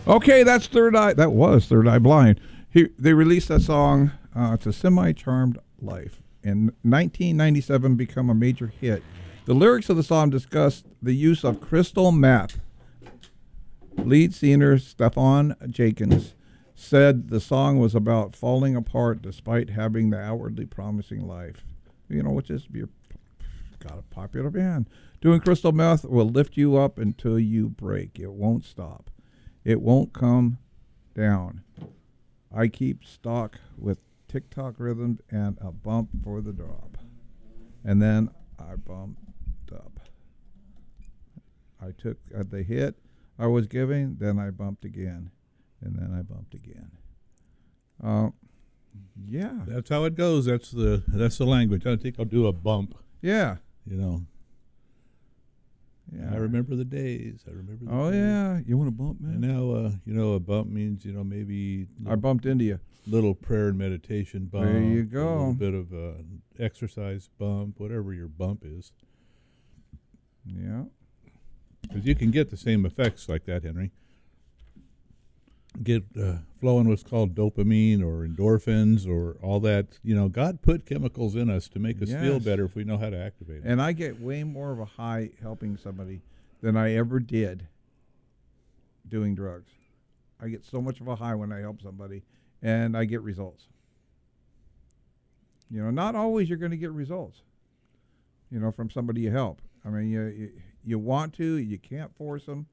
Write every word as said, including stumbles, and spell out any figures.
Okay, that's Third Eye. That was Third Eye Blind. He, they released that song, uh, "It's a Semi-Charmed Life," in nineteen ninety-seven, become a major hit. The lyrics of the song discuss the use of crystal meth. Lead singer Stefan Jenkins said the song was about falling apart despite having the outwardly promising life. You know, which is you're got a popular band. Doing crystal meth will lift you up until you break. It won't stop. It won't come down. I keep stock with TikTok rhythms and a bump for the drop. And then I bumped up. I took uh, the hit I was giving, then I bumped again. And then I bumped again. Uh, yeah. That's how it goes. That's the that's the language. I think I'll do a bump. Yeah. You know. Yeah. I remember the days. I remember. The Oh days. yeah. You want to bump, man? And now, uh, you know, a bump means you know maybe I bumped into you. Little prayer and meditation bump. There you A go. little bit of uh, exercise bump, whatever your bump is. Yeah. Because you can get the same effects like that, Henry. Get uh, flowing what's called dopamine or endorphins or all that. You know, God put chemicals in us to make us feel Yes. better if we know how to activate them. And I get way more of a high helping somebody than I ever did doing drugs. I get so much of a high when I help somebody, and I get results. You know, not always you're going to get results, you know, from somebody you help. I mean, you, you, you want to, you can't force them.